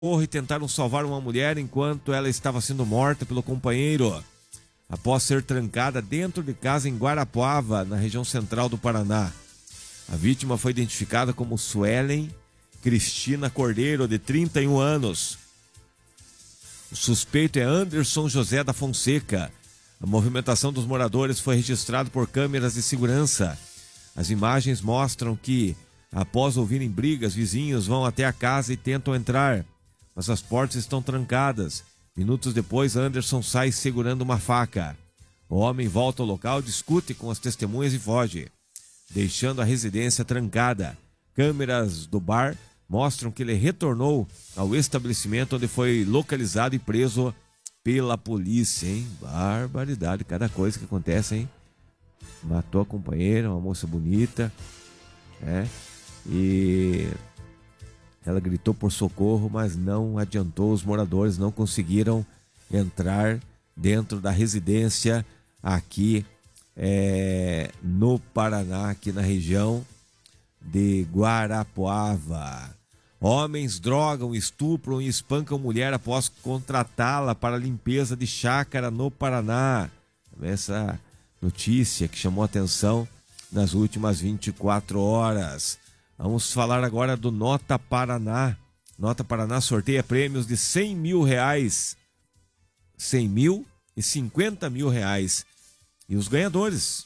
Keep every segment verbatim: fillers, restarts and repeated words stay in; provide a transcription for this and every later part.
e tentaram salvar uma mulher enquanto ela estava sendo morta pelo companheiro, após ser trancada dentro de casa em Guarapuava, na região central do Paraná. A vítima foi identificada como Suelen Cristina Cordeiro, de trinta e um anos. O suspeito é Anderson José da Fonseca. A movimentação dos moradores foi registrada por câmeras de segurança. As imagens mostram que, após ouvirem brigas, vizinhos vão até a casa e tentam entrar, mas as portas estão trancadas. Minutos depois, Anderson sai segurando uma faca. O homem volta ao local, discute com as testemunhas e foge, deixando a residência trancada. Câmeras do bar mostram que ele retornou ao estabelecimento onde foi localizado e preso pela polícia, hein? Barbaridade, cada coisa que acontece, hein? Matou a companheira, uma moça bonita, né? E ela gritou por socorro, mas não adiantou. Os moradores não conseguiram entrar dentro da residência aqui é, no Paraná, aqui na região de Guarapuava. Homens drogam, estupram e espancam mulher após contratá-la para limpeza de chácara no Paraná. Essa notícia que chamou atenção nas últimas vinte e quatro horas. Vamos falar agora do Nota Paraná. Nota Paraná sorteia prêmios de cem mil reais, cem mil e cinquenta mil reais. E os ganhadores?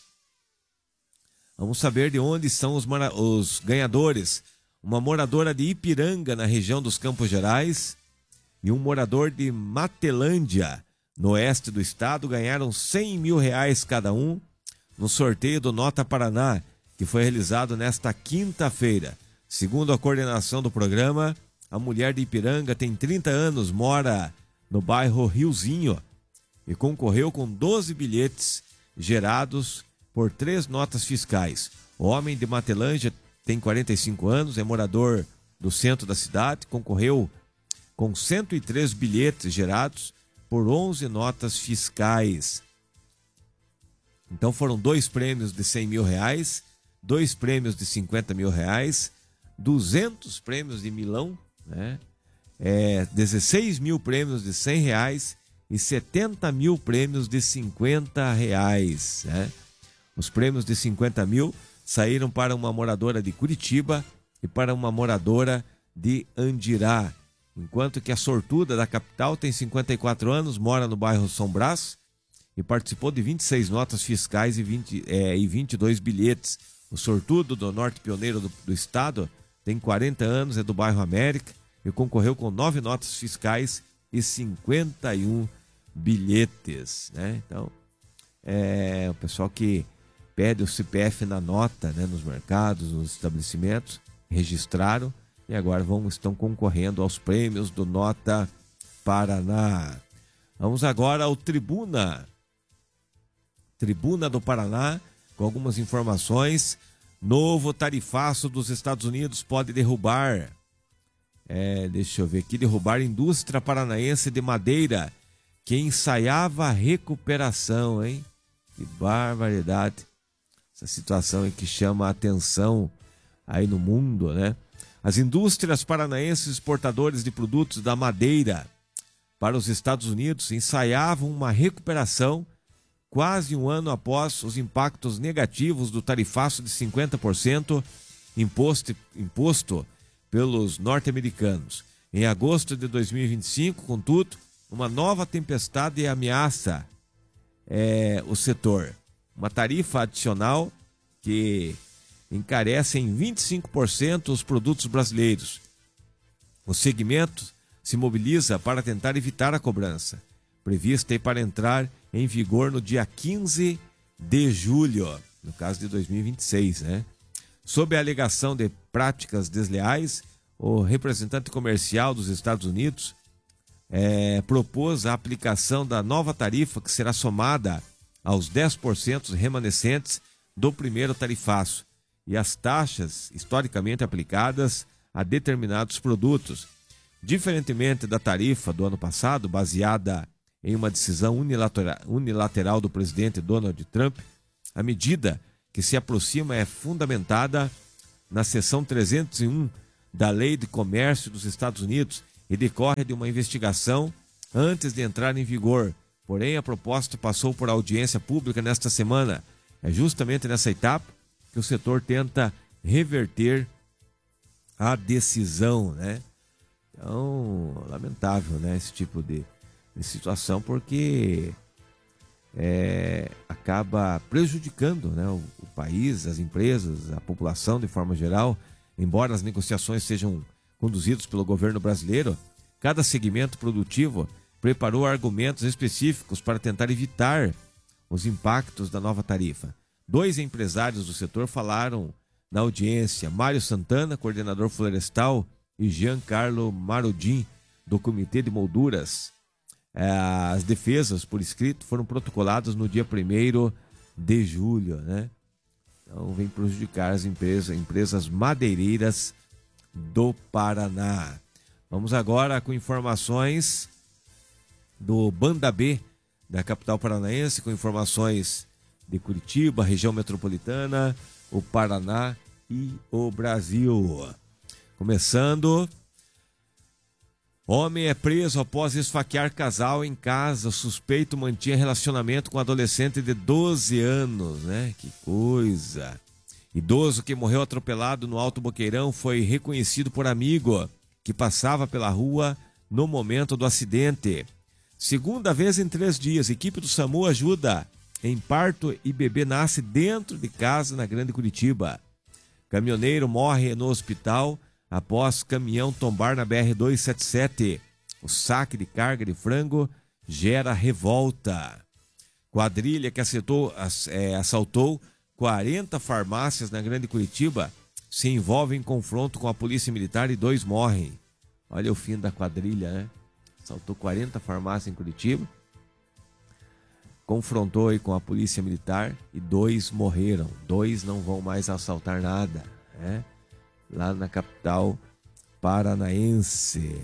Vamos saber de onde são os, os ganhadores. Uma moradora de Ipiranga, na região dos Campos Gerais, e um morador de Matelândia, no oeste do estado, ganharam cem mil reais cada um no sorteio do Nota Paraná, que foi realizado nesta quinta-feira. Segundo a coordenação do programa, a mulher de Ipiranga tem trinta anos, mora no bairro Riozinho e concorreu com doze bilhetes gerados por três notas fiscais. O homem de Matelândia tem quarenta e cinco anos, é morador do centro da cidade, concorreu com cento e três bilhetes gerados por onze notas fiscais. Então foram dois prêmios de cem mil reais, dois prêmios de cinquenta mil reais, duzentos prêmios de milão, né? É, dezesseis mil prêmios de cem reais e setenta mil prêmios de cinquenta reais, né? Os prêmios de cinquenta mil saíram para uma moradora de Curitiba e para uma moradora de Andirá, enquanto que a sortuda da capital tem cinquenta e quatro anos, mora no bairro São Brás e participou de vinte e seis notas fiscais e, vinte, é, e vinte e dois bilhetes. O sortudo do Norte Pioneiro do, do estado tem quarenta anos, é do bairro América e concorreu com nove notas fiscais e cinquenta e um bilhetes, né? Então, é, o pessoal que pede o C P F na nota, né, nos mercados, nos estabelecimentos, registraram e agora vão, estão concorrendo aos prêmios do Nota Paraná. Vamos agora ao Tribuna. Tribuna do Paraná, com algumas informações. Novo tarifaço dos Estados Unidos pode derrubar, é, deixa eu ver aqui, derrubar a indústria paranaense de madeira, que ensaiava a recuperação, hein? Que barbaridade. Essa situação aí que chama a atenção aí no mundo, né? As indústrias paranaenses exportadores de produtos da madeira para os Estados Unidos ensaiavam uma recuperação quase um ano após os impactos negativos do tarifaço de cinquenta por cento imposto, imposto pelos norte-americanos. Em agosto de dois mil e vinte e cinco, contudo, uma nova tempestade ameaça é, o setor. Uma tarifa adicional que encarece em vinte e cinco por cento os produtos brasileiros. O segmento se mobiliza para tentar evitar a cobrança, prevista para entrar em vigor no dia quinze de julho, no caso de dois mil e vinte e seis, né? Sob a alegação de práticas desleais, o representante comercial dos Estados Unidos é, propôs a aplicação da nova tarifa, que será somada aos dez por cento remanescentes do primeiro tarifaço e as taxas historicamente aplicadas a determinados produtos. Diferentemente da tarifa do ano passado, baseada em uma decisão unilateral, unilateral do presidente Donald Trump, a medida que se aproxima é fundamentada na seção trezentos e um da Lei de Comércio dos Estados Unidos e decorre de uma investigação antes de entrar em vigor. Porém, a proposta passou por audiência pública nesta semana. É justamente nessa etapa que o setor tenta reverter a decisão, né? Então, lamentável, né, esse tipo de, de situação, porque é, acaba prejudicando, né, o, o país, as empresas, a população de forma geral. Embora as negociações sejam conduzidas pelo governo brasileiro, cada segmento produtivo preparou argumentos específicos para tentar evitar os impactos da nova tarifa. Dois empresários do setor falaram na audiência: Mário Santana, coordenador florestal, e Giancarlo Marudin, do Comitê de Molduras. As defesas por escrito foram protocoladas no dia primeiro de julho, né? Então vem prejudicar as empresas, empresas madeireiras do Paraná. Vamos agora com informações do Banda B da capital paranaense, com informações de Curitiba, região metropolitana, o Paraná e o Brasil. Começando, homem é preso após esfaquear casal em casa. O suspeito mantinha relacionamento com um adolescente de doze anos, né? Que coisa! Idoso que morreu atropelado no Alto Boqueirão foi reconhecido por amigo que passava pela rua no momento do acidente. Segunda vez em três dias, equipe do SAMU ajuda em parto e bebê nasce dentro de casa na Grande Curitiba. Caminhoneiro morre no hospital após caminhão tombar na B R duzentos e setenta e sete. O saque de carga de frango gera revolta. Quadrilha que assaltou, é, assaltou quarenta farmácias na Grande Curitiba se envolve em confronto com a polícia militar e dois morrem. Olha o fim da quadrilha, né? Assaltou quarenta farmácias em Curitiba, confrontou aí com a polícia militar e dois morreram. Dois não vão mais assaltar nada, né? Lá na capital paranaense.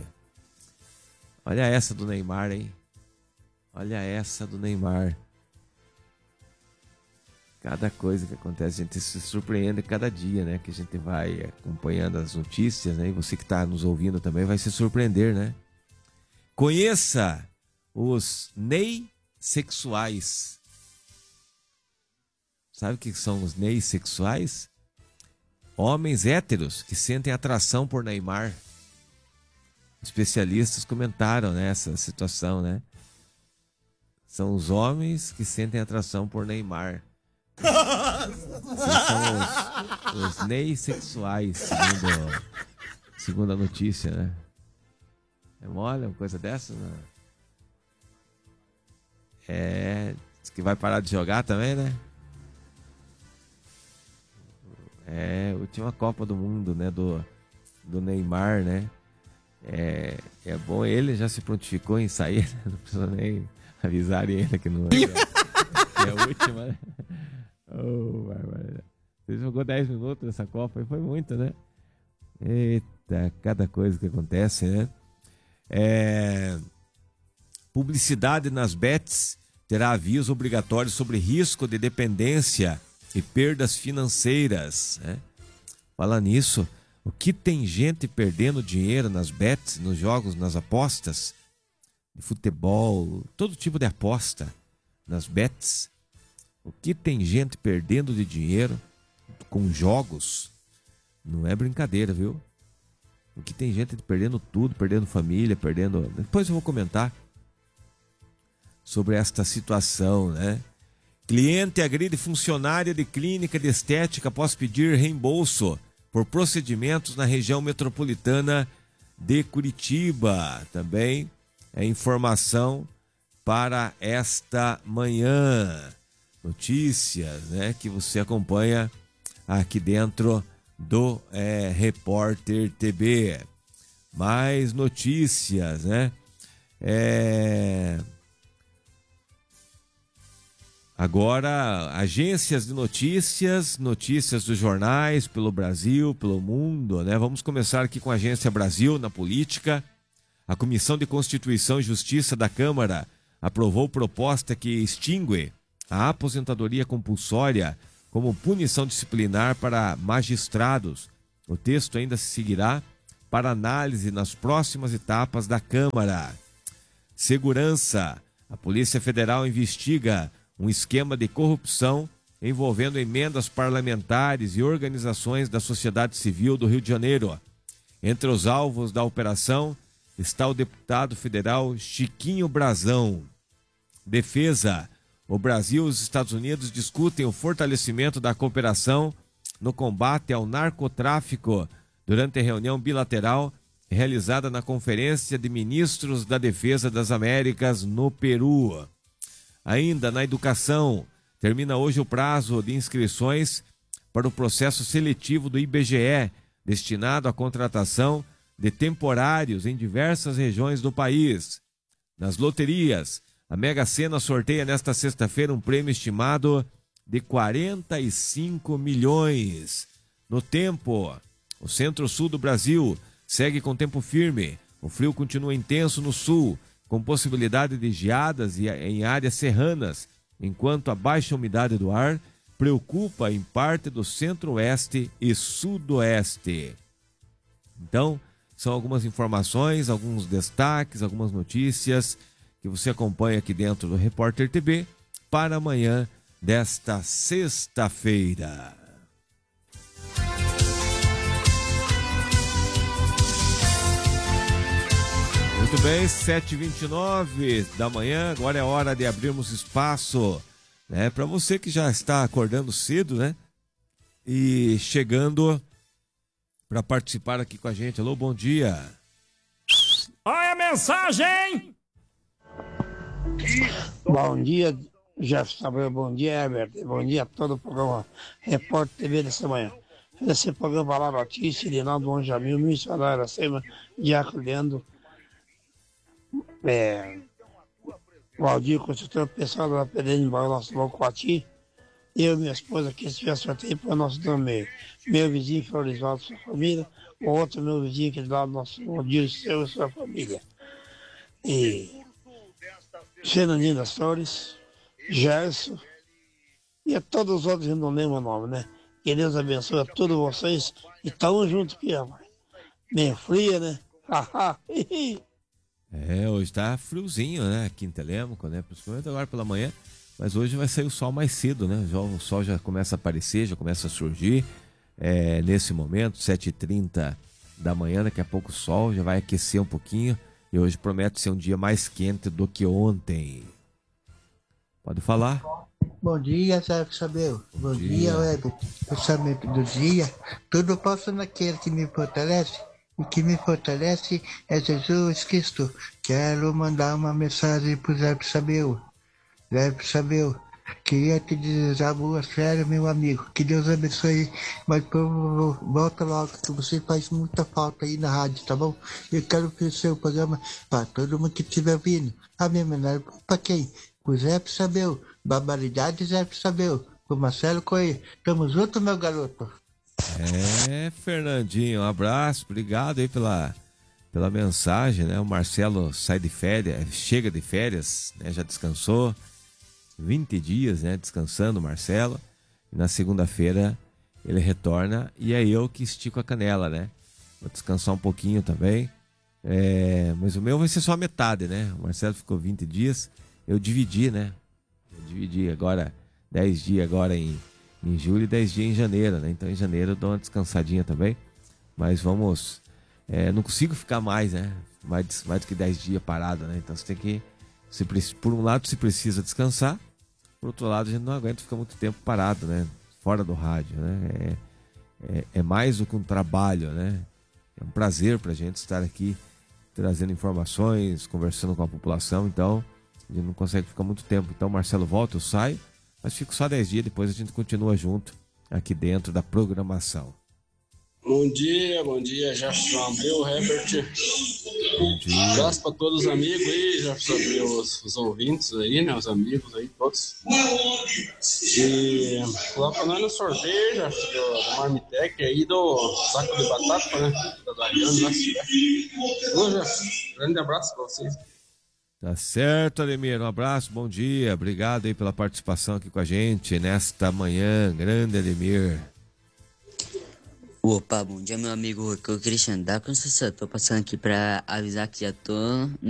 Olha essa do Neymar, hein? Olha essa do Neymar. Cada coisa que acontece, a gente se surpreende cada dia, né? Que a gente vai acompanhando as notícias, né? E você que está nos ouvindo também vai se surpreender, né? Conheça os Ney sexuais. Sabe o que são os Ney sexuais? Homens héteros que sentem atração por Neymar. Especialistas comentaram, né, essa situação, né? São os homens que sentem atração por Neymar. Esses são os, os Ney sexuais, segundo, segundo a notícia, né? É mole uma coisa dessa? Não? É, diz que vai parar de jogar também, né? É, última Copa do Mundo, né, do, do Neymar, né? É, é bom, ele já se prontificou em sair, né? Não precisa nem avisar ele que não é, que é a última, né? Oh, barbaridade. Você jogou dez minutos nessa Copa e foi muito, né? Eita, cada coisa que acontece, né? É, publicidade nas bets terá aviso obrigatório sobre risco de dependência e perdas financeiras, né? Fala nisso, o que tem gente perdendo dinheiro nas bets, nos jogos, nas apostas, de futebol, todo tipo de aposta, nas bets. O que tem gente perdendo de dinheiro com jogos, não é brincadeira, viu? O que tem gente perdendo tudo, perdendo família, perdendo... Depois eu vou comentar sobre esta situação, né? Cliente agride funcionária de clínica de estética após pedir reembolso por procedimentos na região metropolitana de Curitiba. Também é informação para esta manhã. Notícias, né, que você acompanha aqui dentro do é, Repórter T B. Mais notícias, né? É... Agora, agências de notícias, notícias dos jornais pelo Brasil, pelo mundo, né? Vamos começar aqui com a Agência Brasil na política. A Comissão de Constituição e Justiça da Câmara aprovou proposta que extingue a aposentadoria compulsória como punição disciplinar para magistrados. O texto ainda seguirá para análise nas próximas etapas da Câmara. Segurança. A Polícia Federal investiga um esquema de corrupção envolvendo emendas parlamentares e organizações da sociedade civil do Rio de Janeiro. Entre os alvos da operação está o deputado federal Chiquinho Brazão. Defesa. O Brasil e os Estados Unidos discutem o fortalecimento da cooperação no combate ao narcotráfico durante a reunião bilateral realizada na Conferência de Ministros da Defesa das Américas no Peru. Ainda na educação, termina hoje o prazo de inscrições para o processo seletivo do I B G E, destinado à contratação de temporários em diversas regiões do país. Nas loterias, a Mega Sena sorteia nesta sexta-feira um prêmio estimado de quarenta e cinco milhões. No tempo, o centro-sul do Brasil segue com tempo firme. O frio continua intenso no sul, com possibilidade de geadas em áreas serranas, enquanto a baixa umidade do ar preocupa em parte do centro-oeste e sudoeste. Então, são algumas informações, alguns destaques, algumas notícias que você acompanha aqui dentro do Repórter T B para amanhã desta sexta-feira. Muito bem, sete e vinte e nove da manhã, agora é hora de abrirmos espaço, né, para você que já está acordando cedo, né, e chegando para participar aqui com a gente. Alô, bom dia. Olha a mensagem! Bom dia, Jefferson. Bom dia, Herbert. Bom dia a todo o programa Repórter T V dessa manhã. Esse programa lá, notícia, Linaldo Monjamil, missionário acima, Diaco Leandro, é, Valdir, construtor pessoal da Pedrinho, nosso Locoati, eu e minha esposa que esse sorteio para o nosso dormir. Meu vizinho Florisvaldo, sua família, o outro meu vizinho que é do lado do nosso Valdir, seu e sua família. E Fernandinho das Flores, Gerson e a todos os outros que não lembro o nome, né? Que Deus abençoe a todos vocês e tamo junto aqui, rapaz. Meio fria, né? É, hoje tá friozinho, né? Aqui em Telêmaco, né? Principalmente agora pela manhã. Mas hoje vai sair o sol mais cedo, né? Já, o sol já começa a aparecer, já começa a surgir. É, nesse momento, sete e trinta da manhã, daqui a pouco o sol já vai aquecer um pouquinho. E hoje promete ser um dia mais quente do que ontem. Pode falar? Bom dia, Sérgio Sabeu. Bom, Bom dia, dia Web. Pensamento do dia. Tudo posso naquele que me fortalece. O que me fortalece é Jesus Cristo. Quero mandar uma mensagem pro Zé Sabeu. Zé Sabeu, queria te desejar boa sério, meu amigo. Que Deus abençoe. Mas povo, volta logo, que você faz muita falta aí na rádio, tá bom? Eu quero oferecer o programa para todo mundo que estiver vindo. A minha menor, para quem? O Zé Sabeu. Barbaridade, Zé Sabeu. O Marcelo Coelho. Tamo junto, meu garoto. É, Fernandinho, um abraço. Obrigado aí pela, pela mensagem, né? O Marcelo sai de férias, chega de férias, né? Já descansou. vinte dias, né? Descansando, o Marcelo. E na segunda-feira ele retorna e é eu que estico a canela, né? Vou descansar um pouquinho também. É, mas o meu vai ser só a metade, né? O Marcelo ficou vinte dias. Eu dividi, né? Eu dividi agora dez dias agora em, em julho e dez dias em janeiro, né? Então em janeiro eu dou uma descansadinha também. Mas vamos... É, não consigo ficar mais, né? Mais, mais do que dez dias parado, né? Então você tem que... Se, por um lado, se precisa descansar. Por outro lado, a gente não aguenta ficar muito tempo parado, né? Fora do rádio, né? É, é, é mais do que um trabalho, né? É um prazer pra gente estar aqui trazendo informações, conversando com a população. Então, a gente não consegue ficar muito tempo. Então, Marcelo volta, eu saio, mas fico só dez dias. Depois a gente continua junto aqui dentro da programação. Bom dia, bom dia, Jefferson Abreu, Herbert. Bom dia. Abraço para todos os amigos aí, Jefferson Abreu, os, os ouvintes aí, né? Os amigos aí, todos. E coloca nós no sorteio, Jefferson, do, do Marmitec aí, do saco de batata, né? Da Dariana, lá se tiver. Bom, Jefferson, grande abraço para vocês. Tá certo, Ademir, um abraço, bom dia. Obrigado aí pela participação aqui com a gente nesta manhã. Grande Ademir. Opa, bom dia, meu amigo Cristian da Construção. Tô passando aqui pra avisar que já tô